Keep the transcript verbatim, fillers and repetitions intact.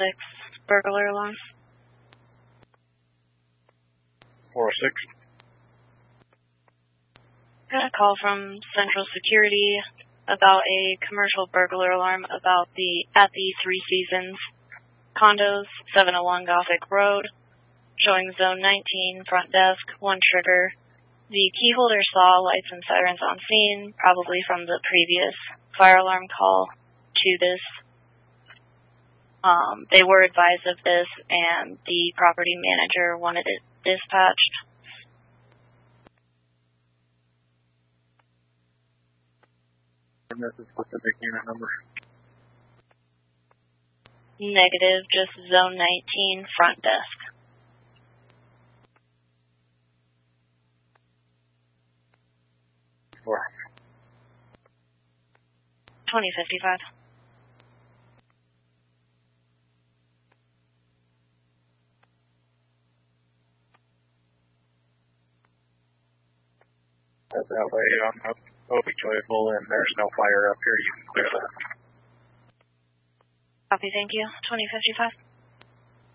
six burglar alarm. four oh six. Got a call from Central Security about a commercial burglar alarm about the at the Three Seasons condos, seven oh one Gothic Road, showing zone nineteen, front desk, one trigger. The key holder saw lights and sirens on scene, probably from the previous fire alarm call to this. Um, they were advised of this, and the property manager wanted it dispatched. And this is specific unit number? Negative, just zone nineteen, front desk. Four. twenty fifty-five. That's that way on the Obie Joyful, and there's no fire up here. You can clear that. Copy, thank you. twenty fifty-five.